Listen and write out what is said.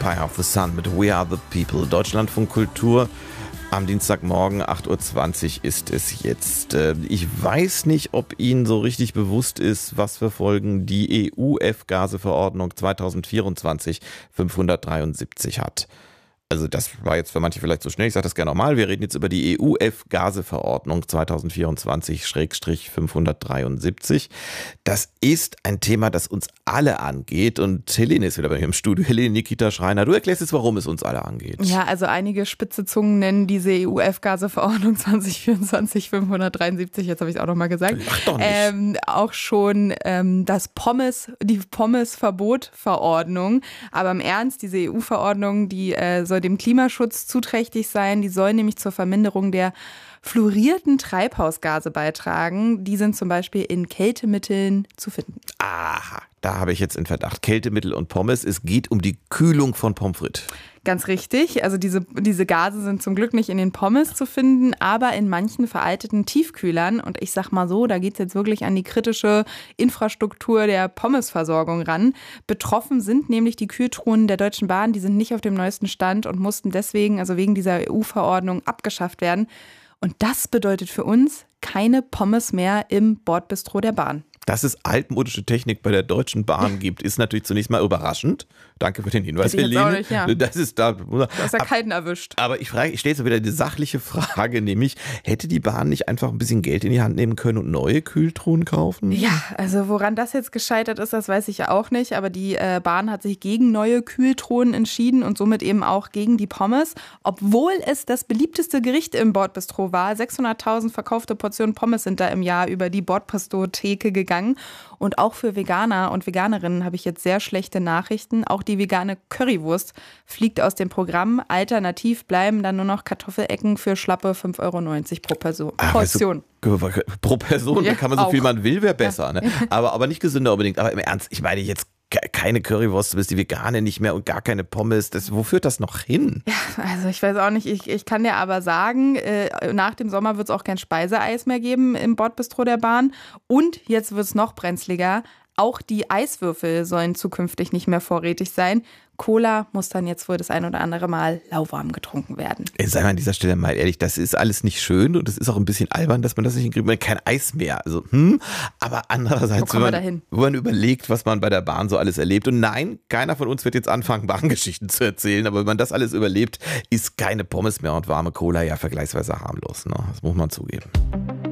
Empire of the Sun mit We Are the People. Deutschlandfunk Kultur. Am Dienstagmorgen 8.20 Uhr ist es jetzt. Ich weiß nicht, ob Ihnen so richtig bewusst ist, was für Folgen die EU-F-Gase-Verordnung 2024-573 hat. Also das war jetzt für manche vielleicht zu schnell, ich sage das gerne nochmal. Wir reden jetzt über die EU-F-Gase-Verordnung 2024-573. Das ist ein Thema, das uns alle angeht. Und Helene ist wieder bei mir im Studio. Helene Nikita Schreiner, du erklärst jetzt, warum es uns alle angeht. Ja, also einige spitze Zungen nennen diese EU-F-Gase-Verordnung 2024-573, jetzt habe ich es auch nochmal gesagt, Lach doch nicht. auch schon die Pommes-Verbot-Verordnung. Aber im Ernst, diese EU-Verordnung, die soll dem Klimaschutz zuträchtig sein. Die soll nämlich zur Verminderung der fluorierten Treibhausgase beitragen. Die sind zum Beispiel in Kältemitteln zu finden. Aha, da habe ich jetzt in Verdacht. Kältemittel und Pommes. Es geht um die Kühlung von Pommes frites. Ganz richtig. Also diese Gase sind zum Glück nicht in den Pommes zu finden, aber in manchen veralteten Tiefkühlern. Und ich sag mal so, da geht es jetzt wirklich an die kritische Infrastruktur der Pommesversorgung ran. Betroffen sind nämlich die Kühltruhen der Deutschen Bahn. Die sind nicht auf dem neuesten Stand und mussten deswegen, also wegen dieser EU-Verordnung, abgeschafft werden. Und das bedeutet für uns keine Pommes mehr im Bordbistro der Bahn. Dass es altmodische Technik bei der Deutschen Bahn gibt, ist natürlich zunächst mal überraschend. Danke für den Hinweis, Helene. Nicht, ja. Das ist da. Du hast ja kalten erwischt. Aber ich stelle jetzt wieder die sachliche Frage, nämlich, hätte die Bahn nicht einfach ein bisschen Geld in die Hand nehmen können und neue Kühltruhen kaufen? Ja, also woran das jetzt gescheitert ist, das weiß ich ja auch nicht. Aber die Bahn hat sich gegen neue Kühltruhen entschieden und somit eben auch gegen die Pommes. Obwohl es das beliebteste Gericht im Bordbistro war. 600.000 verkaufte Portionen Pommes sind da im Jahr über die Bordbistro-Theke gegangen. Und auch für Veganer und Veganerinnen habe ich jetzt sehr schlechte Nachrichten. Auch die vegane Currywurst fliegt aus dem Programm. Alternativ bleiben dann nur noch Kartoffelecken für schlappe 5,90 € pro Portion. Pro Person, Ja, da kann man so auch. viel man will, wäre besser. Ja. Ne? Aber nicht gesünder unbedingt. Aber im Ernst, ich meine jetzt keine Currywurst, bis die Vegane nicht mehr und gar keine Pommes. Wo führt das noch hin? Ja, also ich weiß auch nicht. Ich kann dir aber sagen, nach dem Sommer wird es auch kein Speiseeis mehr geben im Bordbistro der Bahn. Und jetzt wird es noch brenzliger. Auch die Eiswürfel sollen zukünftig nicht mehr vorrätig sein. Cola muss dann jetzt wohl das ein oder andere Mal lauwarm getrunken werden. Sei mal an dieser Stelle mal ehrlich, das ist alles nicht schön und es ist auch ein bisschen albern, dass man das nicht hinkriegt. Man hat kein Eis mehr. Also, aber andererseits, wenn man überlegt, was man bei der Bahn so alles erlebt. Und nein, keiner von uns wird jetzt anfangen, Bahngeschichten zu erzählen. Aber wenn man das alles überlebt, ist keine Pommes mehr und warme Cola ja vergleichsweise harmlos. Ne? Das muss man zugeben.